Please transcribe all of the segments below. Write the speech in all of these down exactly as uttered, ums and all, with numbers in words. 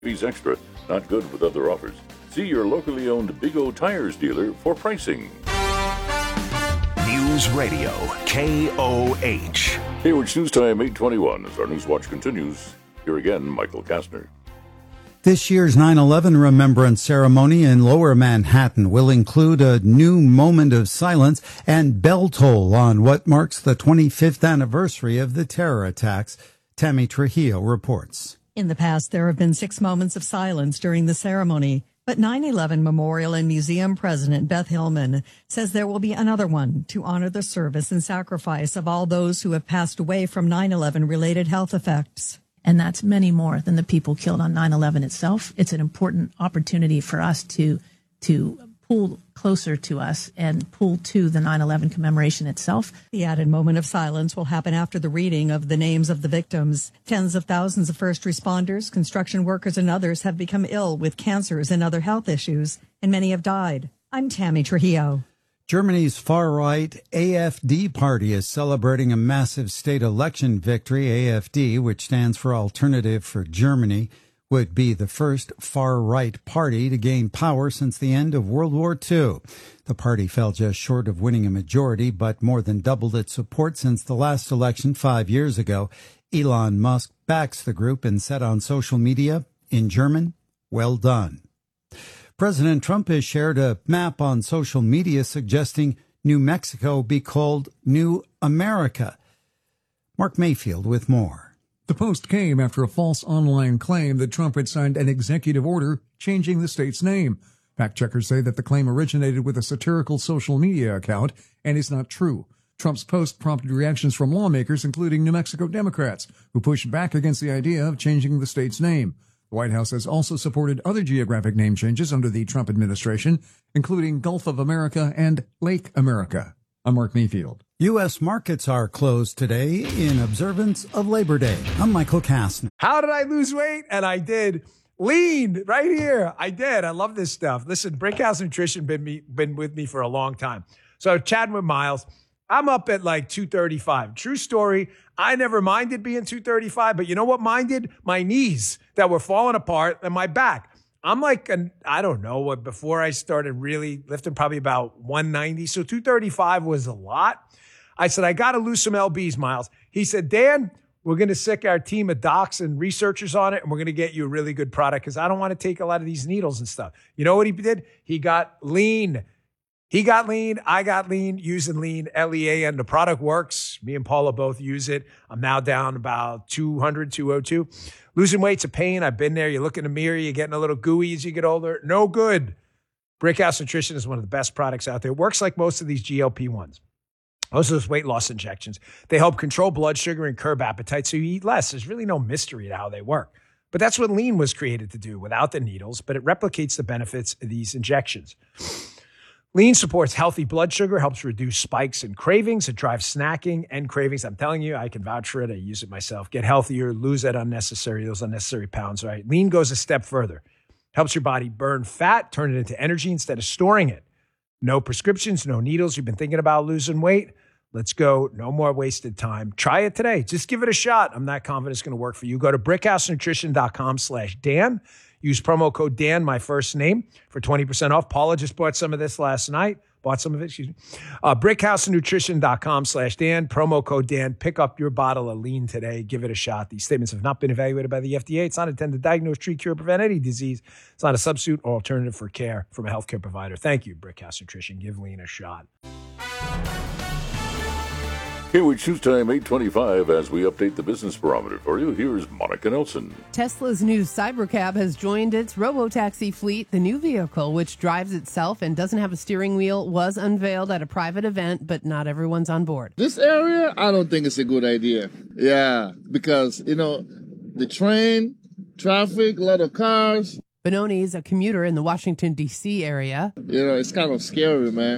Fees extra, not good with other offers. See your locally owned Big O Tires dealer for pricing. News Radio, K O H. Hayward's News Time, eight twenty-one. As our News Watch continues, here again, Michael Kastner. This year's nine eleven Remembrance Ceremony in Lower Manhattan will include a new moment of silence and bell toll on what marks the twenty-fifth anniversary of the terror attacks. Tammy Trujillo reports. In the past, there have been six moments of silence during the ceremony, but nine eleven Memorial and Museum President Beth Hillman says there will be another one to honor the service and sacrifice of all those who have passed away from nine eleven related health effects. And that's many more than the people killed on nine eleven itself. It's an important opportunity for us to to pull closer to us and pull to the nine eleven commemoration itself. The added moment of silence will happen after the reading of the names of the victims. Tens of thousands of first responders, construction workers, and others have become ill with cancers and other health issues, and many have died. I'm Tammy Trujillo. Germany's far-right A F D party is celebrating a massive state election victory. A F D, which stands for Alternative for Germany, would be the first far-right party to gain power since the end of World War Two. The party fell just short of winning a majority, but more than doubled its support since the last election five years ago. Elon Musk backs the group and said on social media, in German, "Well done." President Trump has shared a map on social media suggesting New Mexico be called New America. Mark Mayfield with more. The post came after a false online claim that Trump had signed an executive order changing the state's name. Fact-checkers say that the claim originated with a satirical social media account and is not true. Trump's post prompted reactions from lawmakers, including New Mexico Democrats, who pushed back against the idea of changing the state's name. The White House has also supported other geographic name changes under the Trump administration, including Gulf of America and Lake America. I'm Mark Mayfield. U S markets are closed today in observance of Labor Day. I'm Michael Kastner. How did I lose weight? And I did. Lean right here. I did. I love this stuff. Listen, Brickhouse Nutrition been me been with me for a long time. So chatting with Miles, I'm up at like two thirty-five. True story. I never minded being two thirty-five, but you know what minded? My knees that were falling apart and my back. I'm like, an, I don't know what, before I started really lifting, probably about one ninety. So two thirty-five was a lot. I said, I got to lose some L Bs, Miles. He said, Dan, we're going to sick our team of docs and researchers on it, and we're going to get you a really good product because I don't want to take a lot of these needles and stuff. You know what he did? He got lean. He got lean. I got lean using lean, L E A N. The product works. Me and Paula both use it. I'm now down about two hundred, two oh two. Losing weight's a pain. I've been there. You look in the mirror, you're getting a little gooey as you get older. No good. Brickhouse Nutrition is one of the best products out there. It works like most of these G L P ones. Most of those weight loss injections. They help control blood sugar and curb appetite so you eat less. There's really no mystery to how they work. But that's what lean was created to do without the needles, but it replicates the benefits of these injections. Lean supports healthy blood sugar, helps reduce spikes and cravings. It drives snacking and cravings. I'm telling you, I can vouch for it. I use it myself. Get healthier, lose that unnecessary, those unnecessary pounds, right? Lean goes a step further. Helps your body burn fat, turn it into energy instead of storing it. No prescriptions, no needles. You've been thinking about losing weight? Let's go. No more wasted time. Try it today. Just give it a shot. I'm not confident it's going to work for you. Go to brickhousenutrition.com slash Dan. Use promo code Dan, my first name, for twenty percent off. Paula just bought some of this last night. Bought some of it, excuse me. Uh, brickhousenutrition.com slash Dan. Promo code Dan. Pick up your bottle of lean today. Give it a shot. These statements have not been evaluated by the F D A. It's not intended to diagnose, treat, cure, prevent any disease. It's not a substitute or alternative for care from a healthcare provider. Thank you, Brickhouse Nutrition. Give lean a shot. Here with News Time eight twenty-five as we update the business barometer for you. Here's Monica Nelson. Tesla's new Cybercab has joined its robotaxi fleet. The new vehicle, which drives itself and doesn't have a steering wheel, was unveiled at a private event, but not everyone's on board. This area, I don't think it's a good idea. Yeah, because, you know, the train, traffic, a lot of cars. Benoni is a commuter in the Washington, D C area. You know, it's kind of scary, man.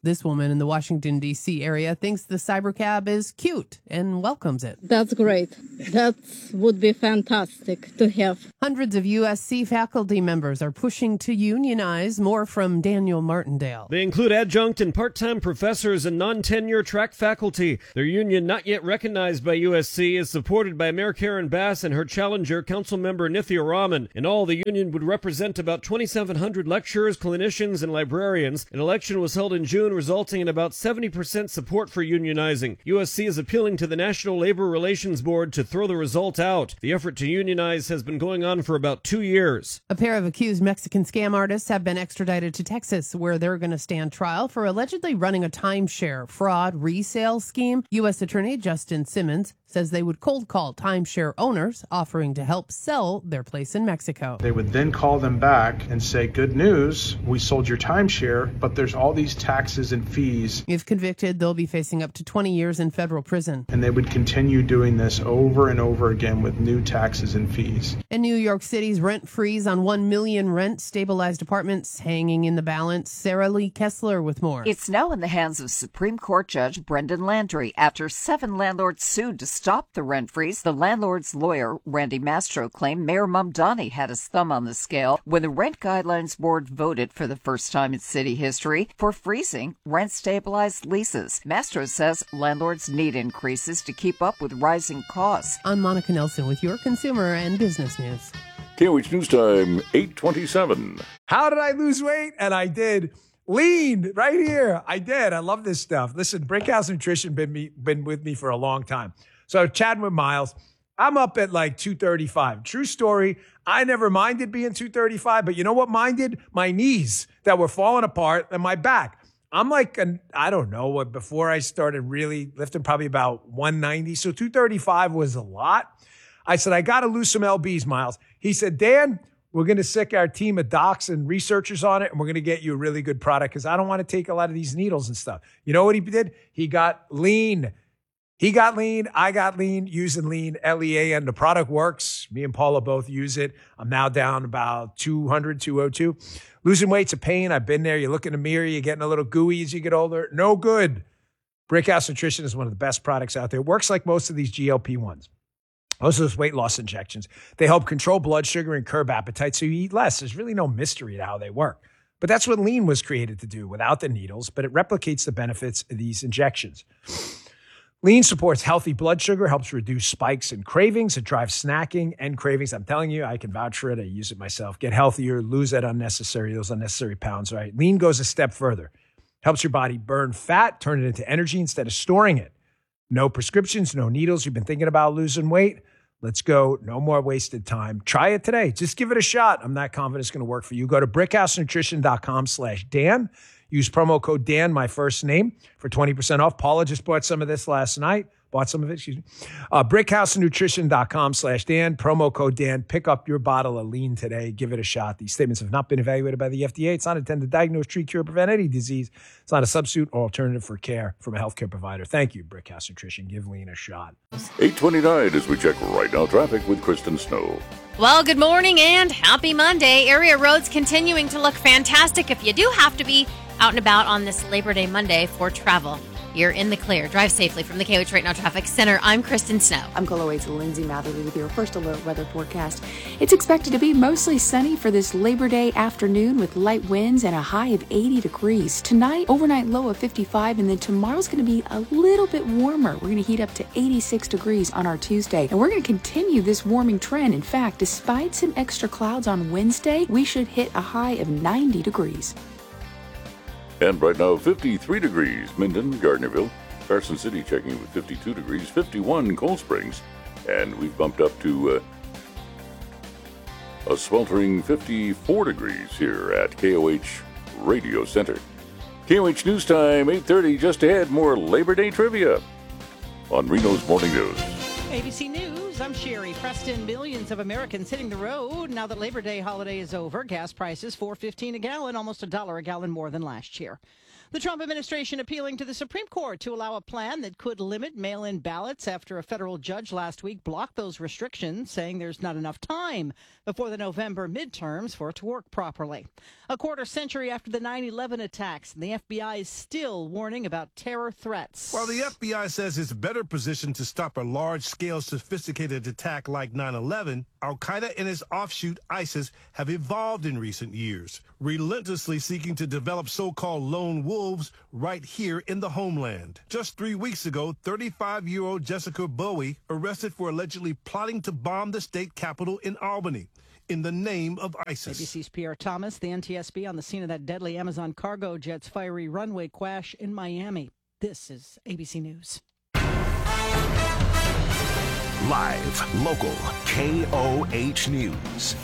This woman in the Washington, D C area thinks the cybercab is cute and welcomes it. That's great. That would be fantastic to have. Hundreds of U S C faculty members are pushing to unionize. More from Daniel Martindale. They include adjunct and part-time professors and non-tenure track faculty. Their union, not yet recognized by U S C, is supported by Mayor Karen Bass and her challenger, Councilmember Nithya Raman. In all, the union would represent about twenty-seven hundred lecturers, clinicians, and librarians. An election was held in June, resulting in about seventy percent support for unionizing. U S C is appealing to the National Labor Relations Board to throw the result out. The effort to unionize has been going on for about two years. A pair of accused Mexican scam artists have been extradited to Texas, where they're going to stand trial for allegedly running a timeshare fraud resale scheme. U S Attorney Justin Simmons says they would cold call timeshare owners offering to help sell their place in Mexico. They would then call them back and say, good news, we sold your timeshare, but there's all these taxes and fees. If convicted, they'll be facing up to twenty years in federal prison. And they would continue doing this over and over again with new taxes and fees. In New York City's rent freeze on one million rent-stabilized apartments hanging in the balance. Sarah Lee Kessler with more. It's now in the hands of Supreme Court Judge Brendan Landry after seven landlords sued to stop the rent freeze. The landlord's lawyer, Randy Mastro, claimed Mayor Mamdani had his thumb on the scale when the Rent Guidelines Board voted for the first time in city history for freezing rent-stabilized leases. Mastro says landlords need increases to keep up with rising costs. I'm Monica Nelson with your consumer and business news. K O H News Time, eight twenty-seven. How did I lose weight? And I did. Lean right here. I did. I love this stuff. Listen, Brickhouse Nutrition been me been with me for a long time. So chatting with Miles, I'm up at like two thirty-five. True story. I never minded being two thirty-five, but you know what minded? My knees that were falling apart and my back. I'm like, an, I don't know, what before I started really lifting, probably about one ninety. So two thirty-five was a lot. I said, I got to lose some L Bs, Miles. He said, Dan, we're going to sick our team of docs and researchers on it, and we're going to get you a really good product because I don't want to take a lot of these needles and stuff. You know what he did? He got lean. He got lean. I got lean using lean, L E A, and the product works. Me and Paula both use it. I'm now down about two hundred, two oh two. Losing weight's a pain. I've been there. You look in the mirror, you're getting a little gooey as you get older. No good. Brickhouse Nutrition is one of the best products out there. It works like most of these G L P ones. Most of those weight loss injections. They help control blood sugar and curb appetite so you eat less. There's really no mystery to how they work. But that's what lean was created to do without the needles, but it replicates the benefits of these injections. Lean supports healthy blood sugar, helps reduce spikes and cravings. It drives snacking and cravings. I'm telling you, I can vouch for it. I use it myself. Get healthier, lose that unnecessary, those unnecessary pounds, right? Lean goes a step further. Helps your body burn fat, turn it into energy instead of storing it. No prescriptions, no needles. You've been thinking about losing weight? Let's go. No more wasted time. Try it today. Just give it a shot. I'm not confident it's going to work for you. Go to brickhousenutrition.com slash Dan. Use promo code Dan, my first name, for twenty percent off. Paula just bought some of this last night. Bought some of it, excuse me. Uh, brickhousenutrition.com slash Dan. Promo code Dan. Pick up your bottle of lean today. Give it a shot. These statements have not been evaluated by the F D A. It's not intended to diagnose, treat, cure, prevent any disease. It's not a substitute or alternative for care from a healthcare provider. Thank you, Brickhouse Nutrition. Give lean a shot. eight twenty-nine as we check right now traffic with Kristen Snow. Well, good morning and happy Monday. Area roads continuing to look fantastic if you do have to be out and about on this Labor Day Monday for travel. You're in the clear. Drive safely from the K O H Right Now Traffic Center. I'm Kristen Snow. I'm K O H's Lindsay Matherly with your first alert weather forecast. It's expected to be mostly sunny for this Labor Day afternoon with light winds and a high of eighty degrees. Tonight, overnight low of fifty-five, and then tomorrow's going to be a little bit warmer. We're going to heat up to eighty-six degrees on our Tuesday, and we're going to continue this warming trend. In fact, despite some extra clouds on Wednesday, we should hit a high of ninety degrees. And right now, fifty-three degrees, Minden, Gardnerville. Carson City checking with fifty-two degrees, fifty-one Cold Springs. And we've bumped up to uh, a sweltering fifty-four degrees here at K O H Radio Center. K O H News Time, eight thirty, just ahead, more Labor Day trivia on Reno's Morning News. A B C News. News, I'm Sherry Preston. Millions of Americans hitting the road now that Labor Day holiday is over. Gas prices four fifteen a gallon, almost a dollar a gallon more than last year. The Trump administration appealing to the Supreme Court to allow a plan that could limit mail-in ballots after a federal judge last week blocked those restrictions, saying there's not enough time before the November midterms for it to work properly. A quarter century after the nine eleven attacks, the F B I is still warning about terror threats. While the F B I says it's better positioned to stop a large-scale, sophisticated attack like nine eleven, Al-Qaeda and its offshoot ISIS have evolved in recent years, relentlessly seeking to develop so-called lone wolves right here in the homeland. Just three weeks ago, thirty-five-year-old Jessica Bowie arrested for allegedly plotting to bomb the state capitol in Albany in the name of ISIS. A B C's Pierre Thomas, the N T S B on the scene of that deadly Amazon cargo jet's fiery runway crash in Miami. This is A B C News. Live, local, K O H News.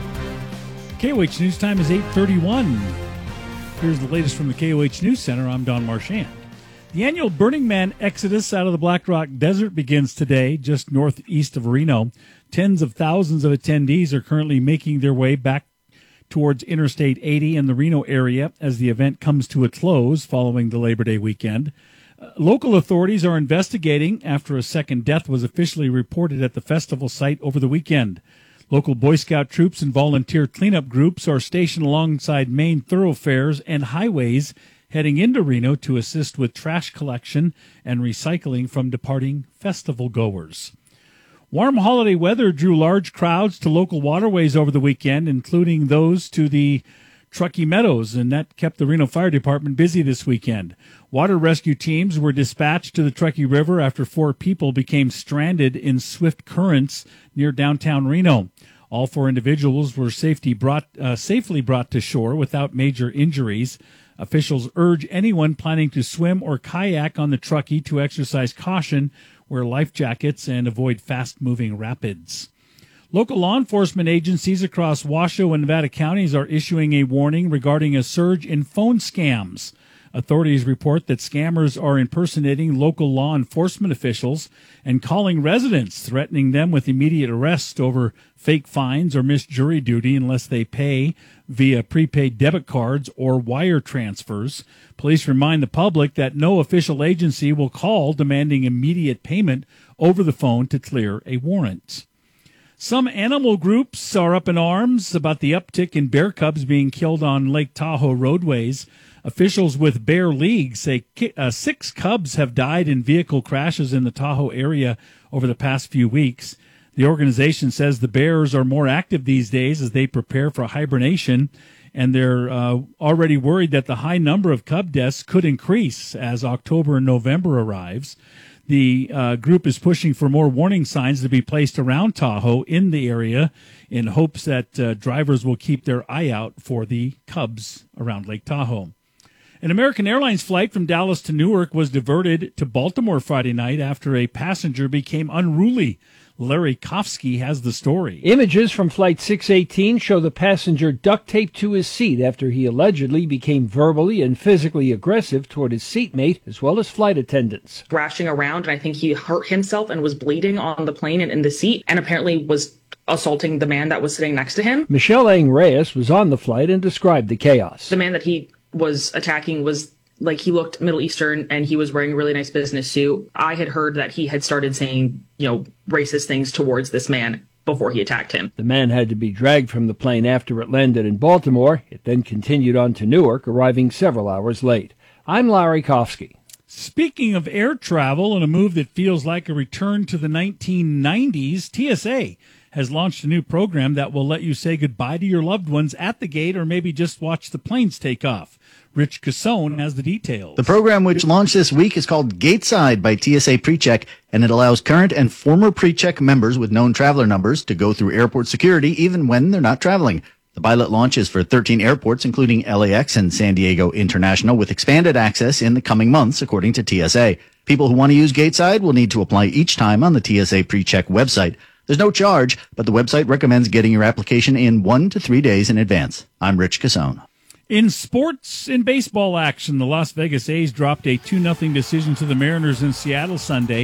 K O H News time is eight thirty-one. Here's the latest from the K O H News Center. I'm Don Marchand. The annual Burning Man exodus out of the Black Rock Desert begins today, just northeast of Reno. Tens of thousands of attendees are currently making their way back towards Interstate eighty in the Reno area as the event comes to a close following the Labor Day weekend. Uh, local authorities are investigating after a second death was officially reported at the festival site over the weekend. Local Boy Scout troops and volunteer cleanup groups are stationed alongside main thoroughfares and highways heading into Reno to assist with trash collection and recycling from departing festival goers. Warm holiday weather drew large crowds to local waterways over the weekend, including those to the Truckee Meadows, and that kept the Reno Fire Department busy this weekend. Water rescue teams were dispatched to the Truckee River after four people became stranded in swift currents near downtown Reno. All four individuals were safety brought, uh, safely brought to shore without major injuries. Officials urge anyone planning to swim or kayak on the Truckee to exercise caution, wear life jackets, and avoid fast-moving rapids. Local law enforcement agencies across Washoe and Nevada counties are issuing a warning regarding a surge in phone scams. Authorities report that scammers are impersonating local law enforcement officials and calling residents, threatening them with immediate arrest over fake fines or missed jury duty unless they pay via prepaid debit cards or wire transfers. Police remind the public that no official agency will call demanding immediate payment over the phone to clear a warrant. Some animal groups are up in arms about the uptick in bear cubs being killed on Lake Tahoe roadways. Officials with Bear League say uh, six cubs have died in vehicle crashes in the Tahoe area over the past few weeks. The organization says the bears are more active these days as they prepare for hibernation, and they're uh, already worried that the high number of cub deaths could increase as October and November arrives. The uh, group is pushing for more warning signs to be placed around Tahoe in the area in hopes that uh, drivers will keep their eye out for the cubs around Lake Tahoe. An American Airlines flight from Dallas to Newark was diverted to Baltimore Friday night after a passenger became unruly. Larry Kofsky has the story. Images from Flight six eighteen show the passenger duct taped to his seat after he allegedly became verbally and physically aggressive toward his seatmate as well as flight attendants. Thrashing around, and I think he hurt himself and was bleeding on the plane and in the seat, and apparently was assaulting the man that was sitting next to him. Michelle Ang Reyes was on the flight and described the chaos. The man that he was attacking was like, he looked Middle Eastern and he was wearing a really nice business suit. I had heard that he had started saying, you know, racist things towards this man before he attacked him. The man had to be dragged from the plane after it landed in Baltimore. It then continued on to Newark, arriving several hours late. I'm Larry Kofsky. Speaking of air travel and a move that feels like a return to the nineteen nineties, T S A has launched a new program that will let you say goodbye to your loved ones at the gate or maybe just watch the planes take off. Rich Cassone has the details. The program, which launched this week, is called Gateside by T S A PreCheck, and it allows current and former PreCheck members with known traveler numbers to go through airport security even when they're not traveling. The pilot launch is for thirteen airports, including L A X and San Diego International, with expanded access in the coming months, according to T S A. People who want to use Gateside will need to apply each time on the T S A PreCheck website. There's no charge, but the website recommends getting your application in one to three days in advance. I'm Rich Cassone. In sports, in baseball action, the Las Vegas A's dropped a two nothing decision to the Mariners in Seattle Sunday.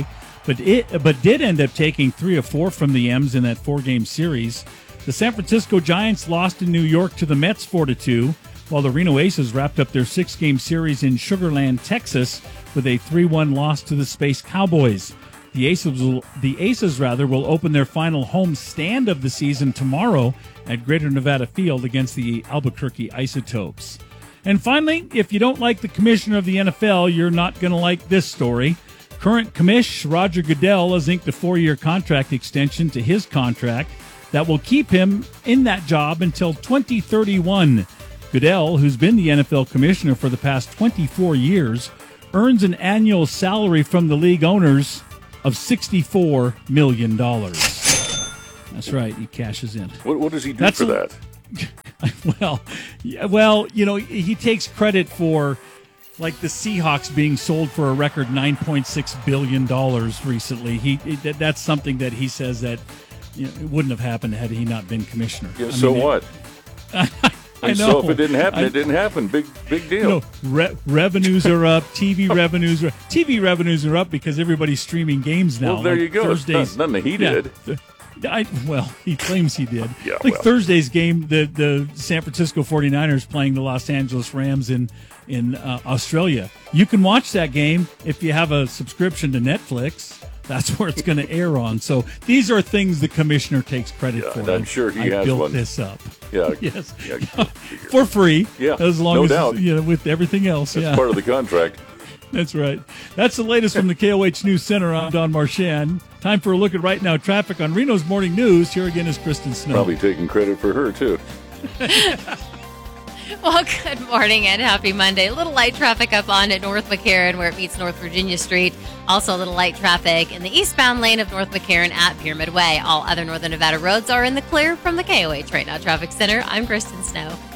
but it but did end up taking three or four from the M's in that four-game series. The San Francisco Giants lost in New York to the Mets four to two, while the Reno Aces wrapped up their six-game series in Sugar Land, Texas, with a three one loss to the Space Cowboys. The Aces, will, the Aces rather, will open their final home stand of the season tomorrow at Greater Nevada Field against the Albuquerque Isotopes. And finally, if you don't like the commissioner of the N F L, you're not going to like this story. Current commish Roger Goodell has inked a four-year contract extension to his contract that will keep him in that job until twenty thirty-one. Goodell, who's been the N F L commissioner for the past twenty-four years, earns an annual salary from the league owners of sixty-four million dollars. That's right, he cashes in. What, what does he do That's for a, that? Well, yeah, well, you know, he takes credit for, like, the Seahawks being sold for a record nine point six billion dollars recently. He it, That's something that he says that, you know, it wouldn't have happened had he not been commissioner. Yeah, I so mean, what? It, I And know. so if it didn't happen, I, it didn't happen. Big, big deal. No, re- revenues are up. T V revenues are T V revenues are up because everybody's streaming games now. Well, there like you go. Thursdays, Nothing that he yeah, did. th- I, well, he claims he did. Yeah, like well. Thursday's game, the, the San Francisco forty-niners playing the Los Angeles Rams in, in uh, Australia. You can watch that game if you have a subscription to Netflix. That's where it's going to air on. So these are things the commissioner takes credit Yeah, for. and I'm sure he I has built one. this up. Yeah. Yes. Yeah, For free. Yeah, As long no as, doubt. you know, with everything else. That's yeah. part of the contract. That's right. That's the latest from the K O H News Center. I'm Don Marchand. Time for a look at right now traffic on Reno's Morning News. Here again is Kristen Snow. Probably taking credit for her, too. Well, good morning and happy Monday. A little light traffic up on at North McCarran where it meets North Virginia Street. Also a little light traffic in the eastbound lane of North McCarran at Pyramid Way. All other Northern Nevada roads are in the clear from the K O H Right Now Traffic Center. I'm Kristen Snow.